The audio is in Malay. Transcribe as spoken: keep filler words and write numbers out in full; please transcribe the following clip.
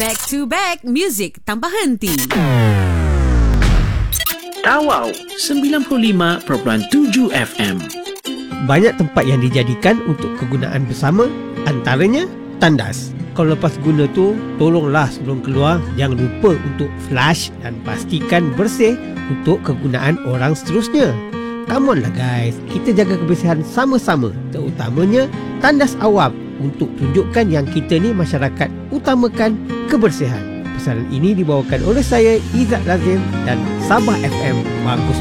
Back to back, music tanpa henti. Tawau sembilan puluh lima perpuluhan tujuh F M. Banyak tempat yang dijadikan untuk kegunaan bersama, antaranya tandas. Kalau lepas guna tu, tolonglah sebelum keluar jangan lupa untuk flush dan pastikan bersih untuk kegunaan orang seterusnya. Come on lah guys, kita jaga kebersihan sama-sama, terutamanya tandas awam, untuk tunjukkan yang kita ni masyarakat utamakan kebersihan. Pesanan ini dibawakan oleh saya, Izzat Lazim, dan Sabah F M Bagus